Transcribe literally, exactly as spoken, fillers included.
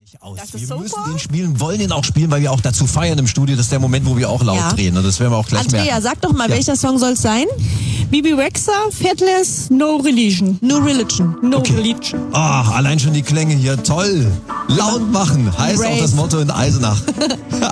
Aus. Das Wir ist super. müssen den spielen, wollen ihn auch spielen, weil wir auch dazu feiern im Studio. Das ist der Moment, wo wir auch laut Ja. drehen. Und das werden wir auch gleich Andrea, merken. sag doch mal, Ja. welcher Song soll es sein? Bibi Rexha, Fatless, No Religion. No Religion. No Okay. Religion. Ah, allein schon die Klänge hier, toll. Laut machen heißt auch Rave. das Motto in Eisenach.